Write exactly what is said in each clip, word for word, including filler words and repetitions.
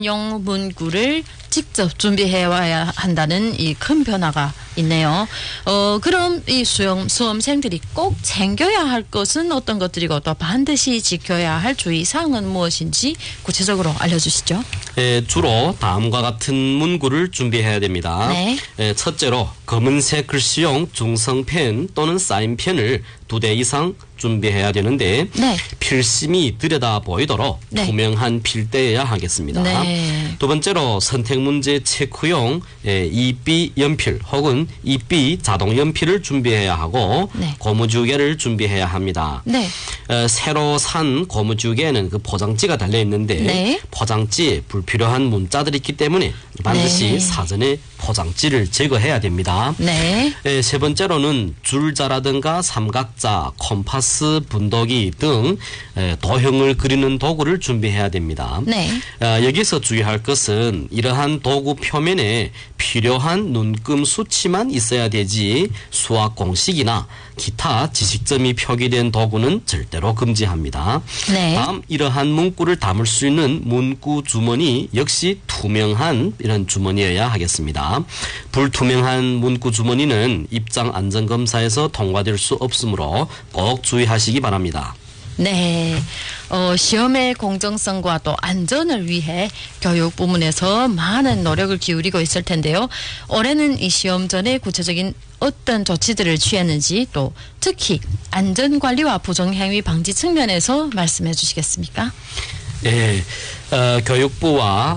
용 문구를 직접 준비해 와야 한다는 이 큰 변화가 있네요. 어, 그럼 이 수험, 수험생들이 꼭 챙겨야 할 것은 어떤 것들이고 또 반드시 지켜야 할 주의사항은 무엇인지 구체적으로 알려주시죠. 예, 주로 다음과 같은 문구를 준비해야 됩니다. 네. 예, 첫째로 검은색 글씨용 중성펜 또는 사인펜을 두 대 이상 준비해야 되는데 네. 필심이 들여다 보이도록 네. 투명한 필대여야 하겠습니다. 네. 두 번째로 선택문제 체크용 예, 이비 연필 혹은 이비 자동 연필을 준비해야 하고 네. 고무지우개를 준비해야 합니다. 네. 어, 새로 산 고무지우개에는 그 포장지가 달려 있는데 네. 포장지에 불필요한 문자들이 있기 때문에 반드시 네. 사전에 포장지를 제거해야 됩니다. 네. 예, 세 번째로는 줄자라든가 삼각자, 컴파스, 분도기 등 예, 도형을 그리는 도구를 준비해야 됩니다. 네. 어, 여기서 주의할 것은 이러한 도구 표면에 필요한 눈금 수치만 있어야 되지 수학 공식이나 기타 지식점이 표기된 도구는 절대로 금지합니다. 네. 다음 이러한 문구를 담을 수 있는 문구 주머니 역시 투명한 이런 주머니여야 하겠습니다. 불투명한 문구 주머니는 입장 안전검사에서 통과될 수 없으므로 꼭 주의하시기 바랍니다. 네. 어, 시험의 공정성과 또 안전을 위해 교육 부문에서 많은 노력을 기울이고 있을 텐데요. 올해는 이 시험 전에 구체적인 어떤 조치들을 취했는지 또 특히 안전관리와 부정행위 방지 측면에서 말씀해 주시겠습니까? 네, 어, 교육부와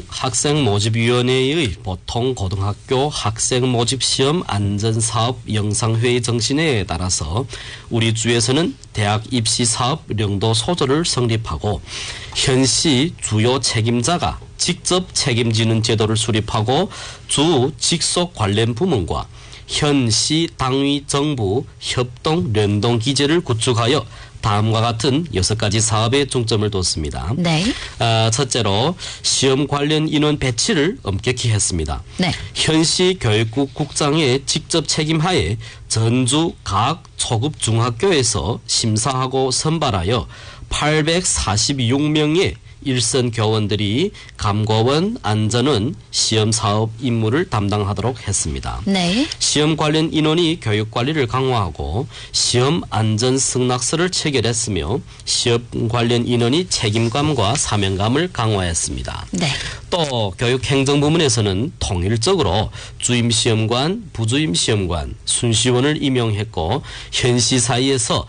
성학생모집위원회의 보통 고등학교 학생모집시험 안전사업 영상회의 정신에 따라서 우리 주에서는 대학 입시사업 령도 소조를 성립하고 현시 주요 책임자가 직접 책임지는 제도를 수립하고 주 직속 관련 부문과 현시 당위 정부 협동聯動 기제를 구축하여 다음과 같은 여섯 가지 사업에 중점을 뒀습니다. 네. 아, 첫째로 시험 관련 인원 배치를 엄격히 했습니다. 네. 현시 교육국 국장의 직접 책임하에 전주 각 초급 중학교에서 심사하고 선발하여 팔백사십육 명의 일선 교원들이 감고원, 안전원, 시험 사업 임무를 담당하도록 했습니다. 네. 시험 관련 인원이 교육 관리를 강화하고 시험 안전 승낙서를 체결했으며 시험 관련 인원이 책임감과 사명감을 강화했습니다. 네. 또 교육행정부문에서는 통일적으로 주임시험관, 부주임시험관, 순시원을 임용했고 현시 사이에서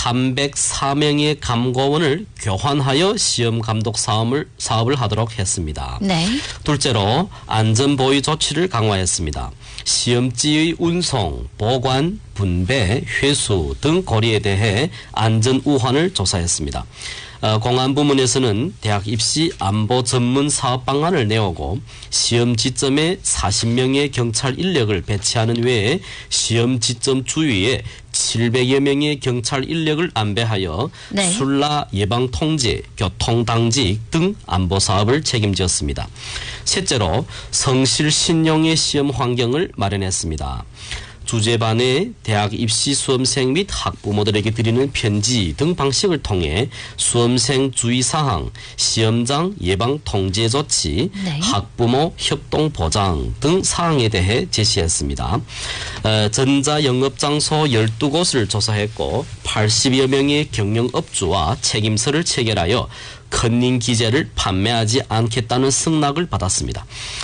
삼백사 명의 감고원을 교환하여 시험 감독 사업을, 사업을 하도록 했습니다. 네. 둘째로 안전보위 조치를 강화했습니다. 시험지의 운송, 보관, 분배, 회수 등 고리에 대해 안전 우환을 조사했습니다. 어, 공안 부문에서는 대학 입시 안보 전문 사업 방안을 내오고 시험 지점에 사십 명의 경찰 인력을 배치하는 외에 시험 지점 주위에 칠백여 명의 경찰 인력을 안배하여 네. 술라 예방 통제, 교통 당직 등 안보 사업을 책임졌습니다. 셋째로 성실 신용의 시험 환경을 마련했습니다. 주제반에 대학 입시 수험생 및 학부모들에게 드리는 편지 등 방식을 통해 수험생 주의사항, 시험장 예방 통제 조치, 네. 학부모 협동 보장 등 사항에 대해 제시했습니다. 어, 전자영업장소 열두 곳을 조사했고 팔십여 명의 경영업주와 책임서를 체결하여 컨닝 기재를 판매하지 않겠다는 승낙을 받았습니다.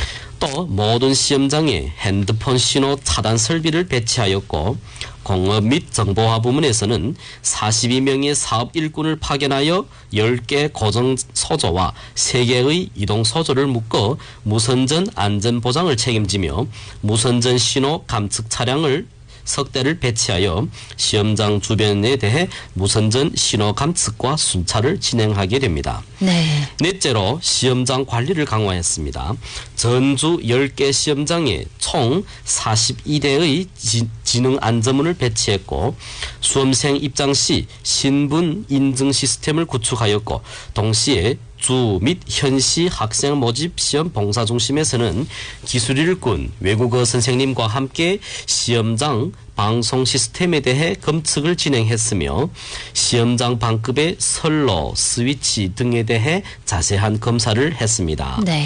또 모든 시험장에 핸드폰 신호 차단 설비를 배치하였고 공업 및 정보화 부문에서는 사십이 명의 사업 일꾼을 파견하여 십 개 고정 소조와 세 개의 이동 소조를 묶어 무선전 안전보장을 책임지며 무선전 신호 감측 차량을 석 대를 배치하여 시험장 주변에 대해 무선전 신호 감측과 순찰을 진행하게 됩니다. 네. 넷째로 시험장 관리를 강화했습니다. 전주 십 개 시험장에 총 사십이 대의 지, 지능 안전문을 배치했고 수험생 입장 시 신분 인증 시스템을 구축하였고 동시에 주 및 현시 학생 모집 시험 봉사 중심에서는 기술일꾼 외국어 선생님과 함께 시험장 방송 시스템에 대해 검측을 진행했으며 시험장 방급의 선로, 스위치 등에 대해 자세한 검사를 했습니다. 네.